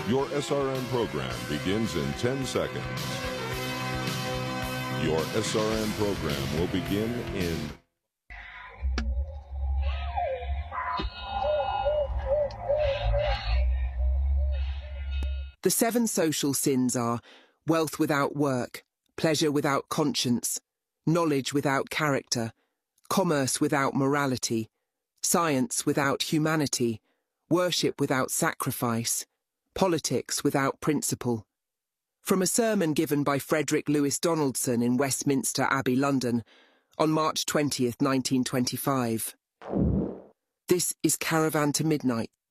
Your SRN program begins in 10 seconds. Your SRN program will begin in... The 7 social sins are wealth without work, pleasure without conscience, knowledge without character, commerce without morality, science without humanity, worship without sacrifice, politics without principle. From a sermon given by Frederick Lewis Donaldson in Westminster Abbey, London, on March 20th, 1925. This is Caravan to Midnight.